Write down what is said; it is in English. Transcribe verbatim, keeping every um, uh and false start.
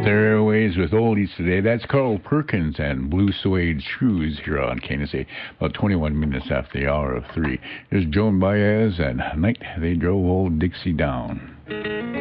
Their airways with oldies today. That's Carl Perkins and Blue Suede Shoes here on K N S A. About twenty-one minutes after the hour of three. Here's Joan Baez and Night They Drove Old Dixie Down.